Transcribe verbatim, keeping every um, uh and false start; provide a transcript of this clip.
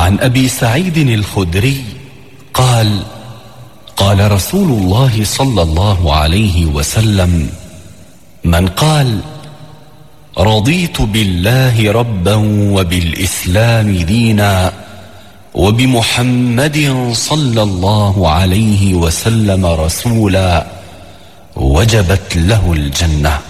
عن أبي سعيد الخدري قال: قال رسول الله صلى الله عليه وسلم: من قال رضيت بالله ربا وبالإسلام دينا وبمحمد صلى الله عليه وسلم رسولا وجبت له الجنة.